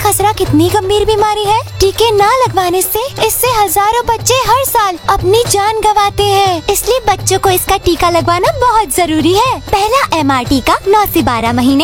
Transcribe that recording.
खसरा कितनी गंभीर बीमारी है। टीके न लगवाने से इससे हजारों बच्चे हर साल अपनी जान गंवाते हैं। इसलिए बच्चों को इसका टीका लगवाना बहुत जरूरी है। पहला MR टीका 9 से 12 महीने